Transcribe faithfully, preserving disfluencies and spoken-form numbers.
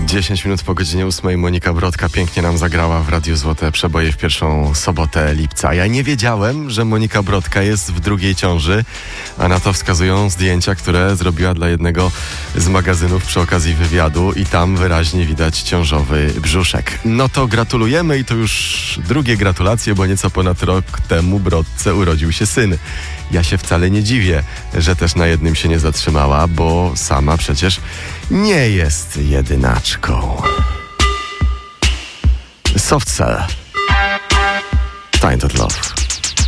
dziesięć minut po godzinie ósmej Monika Brodka pięknie nam zagrała w Radiu Złote Przeboje w pierwszą sobotę lipca. Ja nie wiedziałem, że Monika Brodka jest w drugiej ciąży, a na to wskazują zdjęcia, które zrobiła dla jednego z magazynów przy okazji wywiadu i tam wyraźnie widać ciążowy brzuszek. No to gratulujemy i to już drugie gratulacje, bo nieco ponad rok temu Brodce urodził się syn. Ja się wcale nie dziwię, że też na jednym się nie zatrzymała, bo sama przecież nie jest jedynaczką. Soft Cell. Tainted Love.